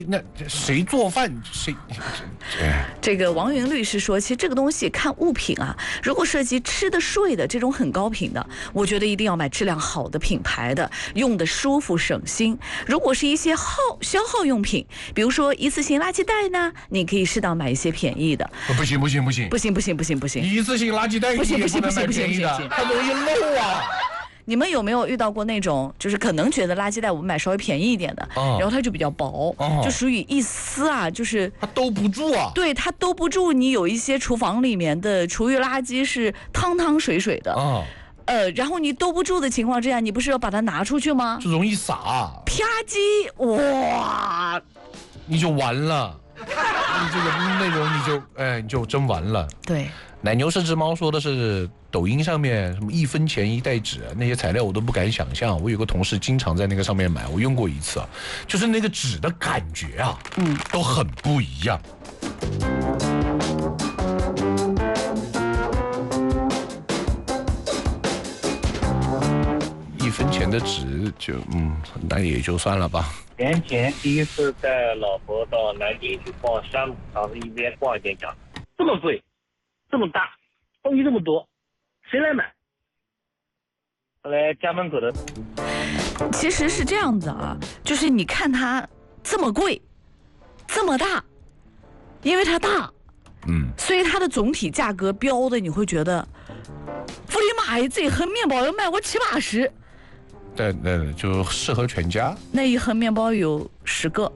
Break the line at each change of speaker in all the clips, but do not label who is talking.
那谁做饭谁？
这个王云律师说，其实这个东西看物品啊，如果涉及吃的睡的这种很高频的，我觉得一定要买质量好的品牌的，用的舒服省心。如果是一些消耗用品，比如说一次性垃圾袋呢，你可以适当买一些便宜的。
不行，
不行，
一次性垃圾袋
不行，
便宜的，它容易漏啊。
你们有没有遇到过那种，就是可能觉得垃圾袋我们买稍微便宜一点的，然后它就比较薄，就属于一撕啊，就是
它兜不住啊。
对，它兜不住。你有一些厨房里面的厨余垃圾是汤汤水水的，然后你兜不住的情况之下，你不是要把它拿出去吗？
就容易洒，
啪叽，哇，
你就完了。你这个内容你就真完了。
对。
奶牛是只猫说的是抖音上面什么1分钱1袋纸那些材料我都不敢想象。我有个同事经常在那个上面买，我用过一次啊，就是那个纸的感觉啊，都很不一样。1分钱的纸就那也就算了吧。
年前第一次带老婆到南京去逛山姆，当时一边逛一边讲，这么贵。这么大，东西这么多，谁来买？后来家门口的，
其实是这样子啊，就是你看它这么贵，这么大，因为它大，所以它的总体价格标的你会觉得，我的妈呀，这一盒面包要卖我70-80，
对，就适合全家。
那一盒面包有10个。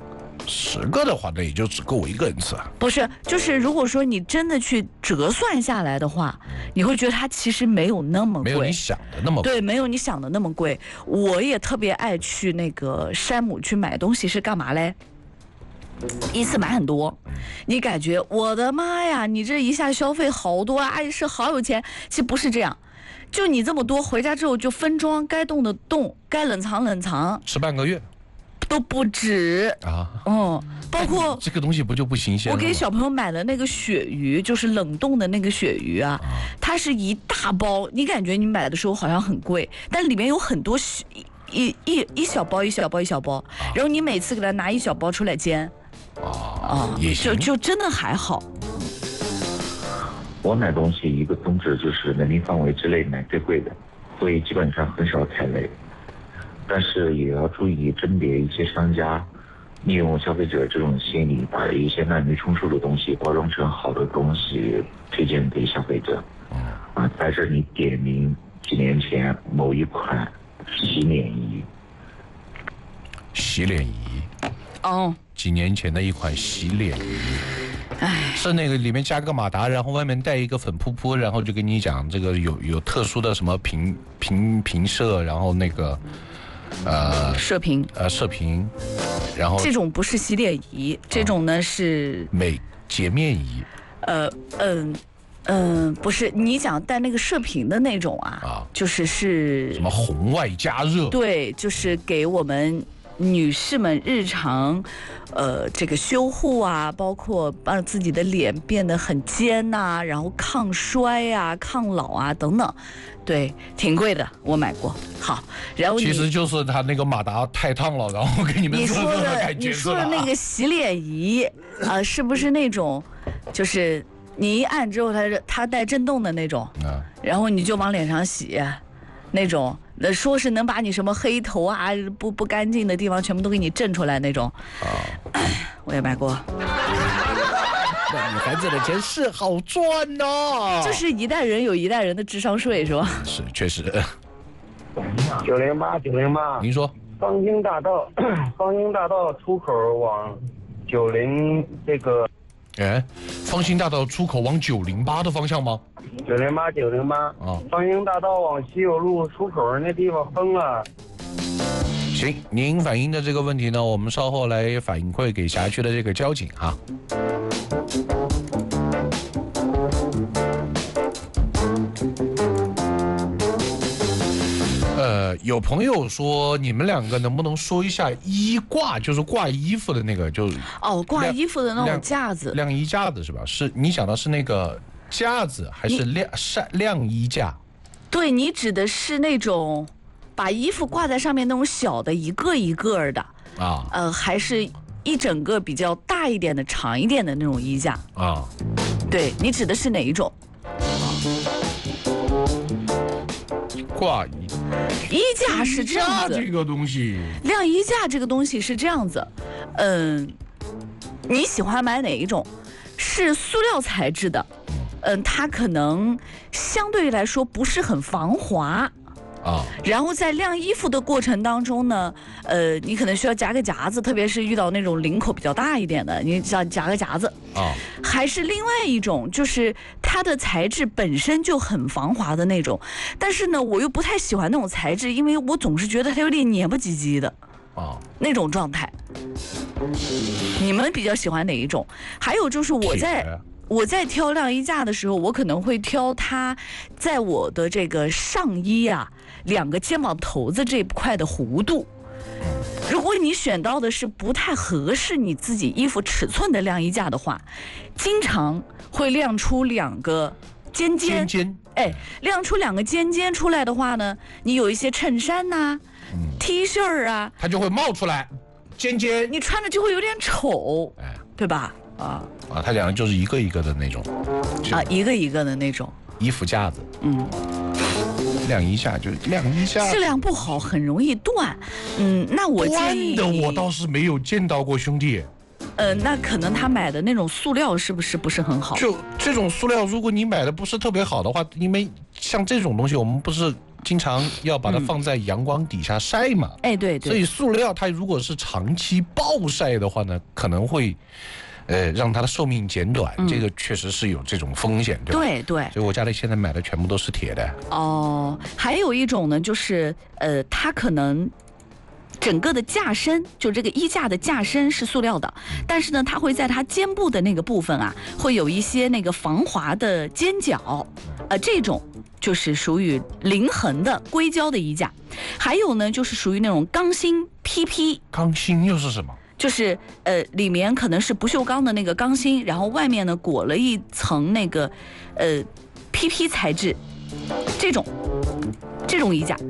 10个的话，那也就只够我一个人吃啊。
不是，就是如果说你真的去折算下来的话，你会觉得它其实没有那么贵，
没有你想的那么贵。
对，没有你想的那么贵。我也特别爱去那个山姆去买东西，是干嘛嘞？一次买很多，你感觉我的妈呀，你这一下消费好多啊，阿姨是好有钱。其实不是这样，就你这么多，回家之后就分装，该冻的冻，该冷藏，
吃半个月。
都不止啊，包括
这个东西不就不新鲜了？
我给小朋友买的那个鳕鱼，就是冷冻的那个鳕鱼啊，它是一大包，你感觉你买的时候好像很贵，但里面有很多一小包，然后你每次给他拿一小包出来煎，
也行，
就真的还好。
我买东西一个宗旨就是能力范围之内买最贵的，所以基本上很少踩雷。但是也要注意甄别一些商家利用消费者这种心理，把一些滥竽充数的东西包装成好的东西推荐给消费者。在这里点名几年前某一款洗脸仪。
几年前的一款洗脸仪。是那个里面加个马达，然后外面带一个粉扑扑，然后就跟你讲这个有特殊的什么平射，然后那个
射频，
然后
这种不是洗脸仪，这种呢是
洁面仪。
不是，你讲带那个射频的那种啊，就是
什么红外加热？
对，就是给我们女士们日常，这个修护啊，包括让自己的脸变得很尖呐，然后抗衰啊、抗老啊等等，对，挺贵的，我买过。好，然后
其实就是它那个马达太烫了，然后给你们
你说的那个洗脸仪是不是那种，就是你一按之后它带震动的那种，然后你就往脸上洗，那种。说是能把你什么黑头啊、不干净的地方全部都给你震出来那种，我也买过。
那女孩子的钱是好赚哦。
就是一代人有一代人的智商税，是吧？
是，确实。
908，
您说。
方兴大道出口往90这个。
方兴大道出口往908的方向吗
？908方兴大道往西友路出口那地方封了。
行，您反映的这个问题呢，我们稍后来反馈给辖区的这个交警哈。有朋友说你们两个能不能说一下衣挂，就是挂衣服的那个，就是
挂衣服的那种架子，
晾衣架子是吧？是你想的是那个架子还是晾衣架？
对，你指的是那种把衣服挂在上面那种小的一个一个的还是一整个比较大一点的、长一点的那种衣架
啊。
对，你指的是哪一种？
挂衣。
衣架是这样子，
这个东西，
晾衣架这个东西是这样子，你喜欢买哪一种？是塑料材质的，它可能相对来说不是很防滑。然后在晾衣服的过程当中呢，你可能需要夹个夹子，特别是遇到那种领口比较大一点的，你想夹个夹子还是另外一种，就是它的材质本身就很防滑的那种，但是呢，我又不太喜欢那种材质，因为我总是觉得它有点黏不唧唧的那种状态。你们比较喜欢哪一种？还有就是我在挑晾衣架的时候，我可能会挑它在我的这个上衣2个肩膀头子这块的弧度。如果你选到的是不太合适你自己衣服尺寸的晾衣架的话，经常会晾出2个尖尖，晾出2个尖尖出来的话呢，你有一些衬衫T 恤它
就会冒出来尖尖，
你穿着就会有点丑，对吧？
它两个就是一个一个的那种
一个一个的那种
衣服架子。晾衣架就晾衣架，
质量不好，很容易断。那我建议
断的我倒是没有见到过，兄弟。
那可能他买的那种塑料是不是很好？
就这种塑料，如果你买的不是特别好的话，因为像这种东西，我们不是经常要把它放在阳光底下晒嘛？
对。
所以塑料它如果是长期暴晒的话呢，可能会让它的寿命减短，这个确实是有这种风险，对吧？
对。
所以我家里现在买的全部都是铁的。
还有一种呢，就是它可能整个的架身，就这个衣架的架身是塑料的，但是呢，它会在它肩部的那个部分会有一些那个防滑的尖角，这种就是属于零横的硅胶的衣架。还有呢，就是属于那种钢芯 PP。
钢芯又是什么？
就是里面可能是不锈钢的那个钢芯，然后外面呢裹了一层那个PP 材质，这种衣架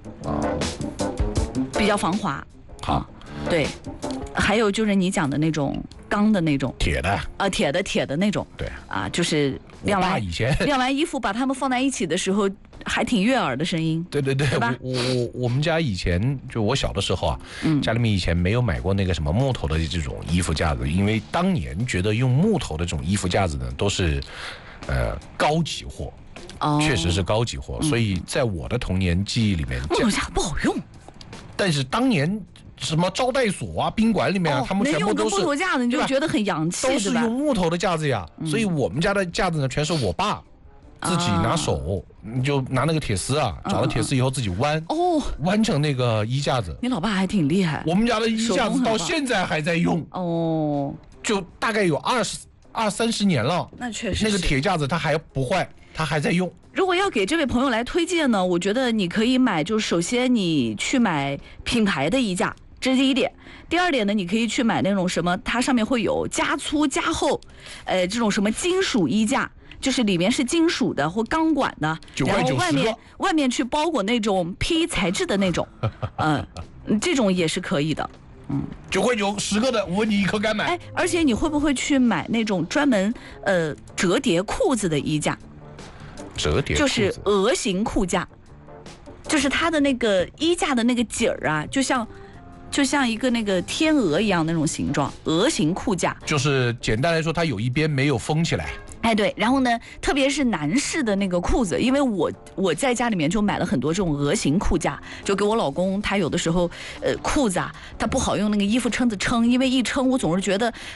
比较防滑。对。还有就是你讲的那种钢的那种
铁的
铁的那种，
对
就是晾完衣服把它们放在一起的时候，还挺悦耳的声音。
对，我们家以前就我小的时候家里面以前没有买过那个什么木头的这种衣服架子，因为当年觉得用木头的这种衣服架子呢都是高级货，确实是高级货，所以在我的童年记忆里面，
木头架不好用。
但是当年什么招待所宾馆里面他们全部都是
木头架子，你就觉得很洋气，
都是用木头的架子呀。所以我们家的架子呢，全是我爸自己拿手，就拿那个铁丝找了铁丝以后自己弯成那个衣架子。
你老爸还挺厉害。
我们家的衣架子到现在还在用就大概有20-30年了。
那确实
那个铁架子它还不坏，它还在用。
如果要给这位朋友来推荐呢，我觉得你可以买，就是首先你去买品牌的衣架，这是第一点。第二点呢，你可以去买那种什么，它上面会有加粗加厚，这种什么金属衣架，就是里面是金属的或钢管的，然后外面去包裹那种 P 材质的那种，这种也是可以的。
9.9 10个的，我问你一颗敢买？
而且你会不会去买那种专门折叠裤子的衣架？
折叠
就是鹅形裤架，就是它的那个衣架的那个颈儿就像一个那个天鹅一样那种形状，鹅形裤架。
就是简单来说，它有一边没有封起来。
对，然后呢，特别是男士的那个裤子，因为我在家里面就买了很多这种鹅形裤架，就给我老公，他有的时候裤子他不好用那个衣服撑子撑，因为一撑我总是觉得